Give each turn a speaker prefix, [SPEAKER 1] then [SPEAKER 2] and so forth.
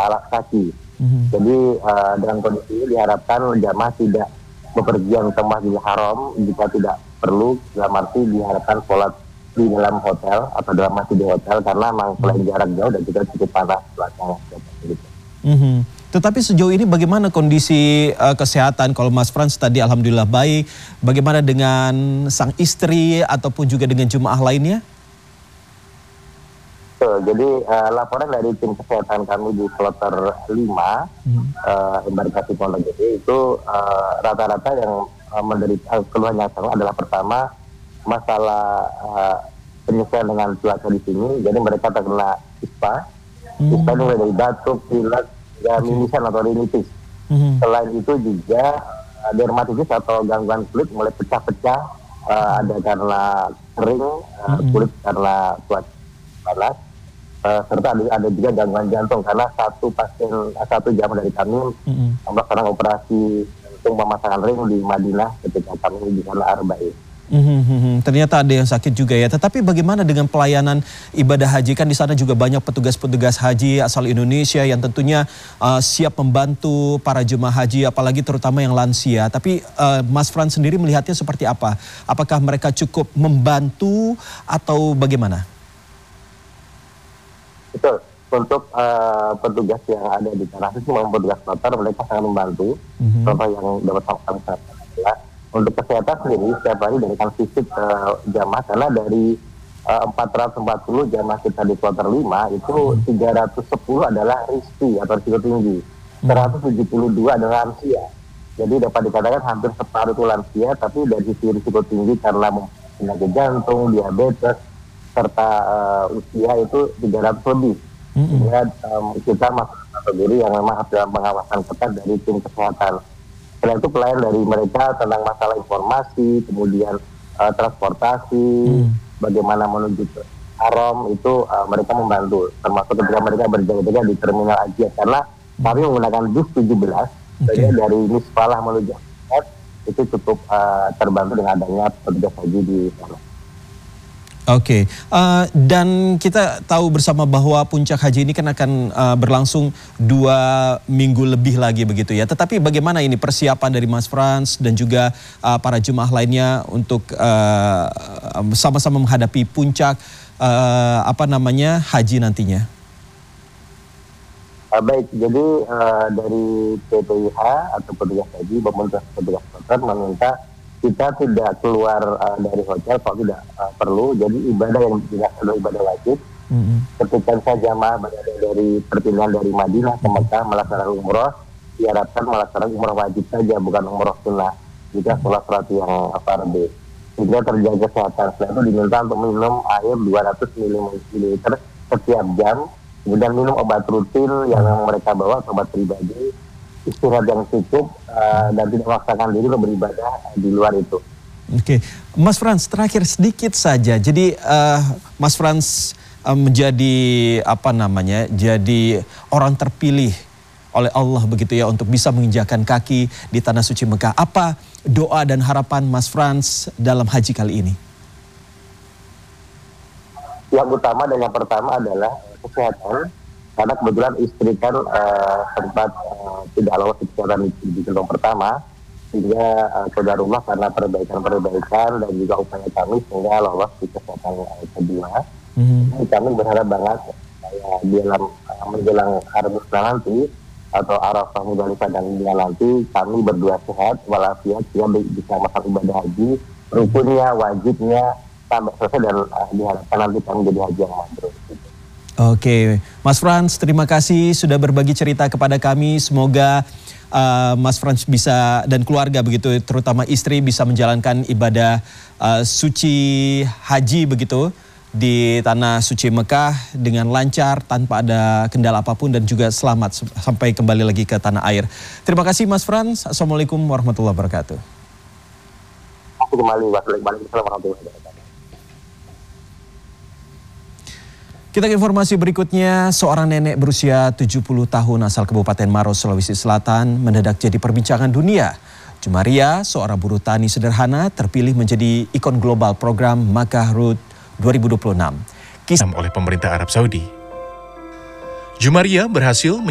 [SPEAKER 1] alas kaki. Jadi dengan kondisi ini diharapkan jamaah tidak bepergian ke Masjidil Haram jika tidak perlu, dalam arti diharapkan sholat di dalam hotel atau dalam masjid di hotel, karena memang selain jarak jauh dan juga cukup panas belakangan.
[SPEAKER 2] Tetapi sejauh ini bagaimana kondisi kesehatan? Kalau Mas Frans tadi alhamdulillah baik, bagaimana dengan sang istri ataupun juga dengan jemaah lainnya?
[SPEAKER 1] Jadi laporan dari tim kesehatan kami di kloter 5 embarkasi Pondok Gede itu rata-rata yang menderita keluhan yang sama adalah pertama masalah penyesuaian dengan cuaca di sini. Jadi mereka terkena ispa. Ispa itu mulai dari batuk, pilek, mimisan atau rinitis. Selain itu juga dermatitis atau gangguan kulit mulai pecah-pecah, ada karena kering, kulit karena cuaca panas, serta ada juga gangguan jantung karena satu jam dari kami melaksanakan operasi jantung pemasangan ring di Madinah ketika kami di sana Arba'in.
[SPEAKER 2] Ternyata ada yang sakit juga ya. Tetapi bagaimana dengan pelayanan ibadah haji? Kan di sana juga banyak petugas-petugas haji asal Indonesia yang tentunya siap membantu para jemaah haji, apalagi terutama yang lansia. Tapi Mas Frans sendiri melihatnya seperti apa? Apakah mereka cukup membantu atau bagaimana?
[SPEAKER 1] Betul. Untuk petugas yang ada di tanah suci maupun petugas kloter, mereka sangat membantu. Contoh yang dapat kami sampaikan adalah untuk kesehatan sendiri setiap hari diberikan visit ke jamaah, karena dari 440 jamaah kita di kloter 5 itu 310 adalah riski atau risiko tinggi, 172 adalah lansia. Jadi dapat dikatakan hampir separuh itu lansia, tapi dari sisi risiko tinggi karena penyakit jantung, diabetes, serta usia itu 300 lebih. Sehingga kita masuk kategori yang memang harus dalam pengawasan ketat dari tim kesehatan. Selain itu pelayan dari mereka tentang masalah informasi, kemudian transportasi, bagaimana menuju ke Haram, itu mereka membantu. Termasuk ketika mereka berjaga-jaga di terminal haji, karena kami menggunakan bus 17, jadi dari Misfalah menuju Haji itu cukup terbantu dengan adanya petugas haji di sana.
[SPEAKER 2] Oke, dan kita tahu bersama bahwa puncak haji ini kan akan berlangsung 2 minggu lebih lagi begitu ya. Tetapi bagaimana ini persiapan dari Mas Frans dan juga para jemaah lainnya untuk sama-sama menghadapi puncak haji nantinya?
[SPEAKER 1] Baik, jadi dari PPIH atau petugas haji maupun petugas kloter meminta kita tidak keluar dari hotel kalau tidak perlu. Jadi ibadah yang tidak perlu ibadah wajib. Ketika saya jamaah berada dari perpindahan dari Madinah ke Mekah melaksanakan umroh, diharapkan melaksanakan umroh wajib saja, bukan umroh sunnah. Jika sholat yang fardhu, sehingga terjaga kesehatan. Setelah itu diminta untuk minum air 200 ml setiap jam, kemudian minum obat rutin yang mereka bawa, obat pribadi, istirahat yang cukup, dan tidak memaksakan diri untuk beribadah di luar itu.
[SPEAKER 2] Oke, Mas Frans, terakhir sedikit saja. Jadi Mas Frans menjadi jadi orang terpilih oleh Allah begitu ya untuk bisa menginjakan kaki di tanah suci Mekah. Apa doa dan harapan Mas Frans dalam haji kali ini?
[SPEAKER 1] Yang utama dan yang pertama adalah kesehatan. Karena kebetulan istri kan sempat tidak lolos kesehatan di gelombang pertama, sehingga qadarullah karena perbaikan dan juga upaya kami sehingga lolos di kesehatan kedua. Kami berharap banget dalam menjelang Arba'in nanti atau Arafah Muzdalifah dan Mina nanti kami berdua sehat walafiat sehingga bisa melaksanakan ibadah haji rukunnya, wajibnya sampai selesai, dan diharapkan nanti kami jadi haji yang mabrur.
[SPEAKER 2] Oke, Mas Frans, terima kasih sudah berbagi cerita kepada kami. Semoga Mas Frans bisa dan keluarga begitu, terutama istri, bisa menjalankan ibadah suci haji begitu di tanah suci Mekah dengan lancar tanpa ada kendala apapun dan juga selamat sampai kembali lagi ke tanah air. Terima kasih Mas Frans. Assalamualaikum warahmatullahi wabarakatuh.
[SPEAKER 1] Waalaikumsalam warahmatullahi wabarakatuh.
[SPEAKER 2] Kita ke informasi berikutnya. Seorang nenek berusia 70 tahun asal Kabupaten Maros, Sulawesi Selatan mendadak jadi perbincangan dunia. Jumaria, seorang buruh tani sederhana, terpilih menjadi ikon global program Makkah Road 2026.
[SPEAKER 3] Oleh pemerintah Arab Saudi. Jumaria berhasil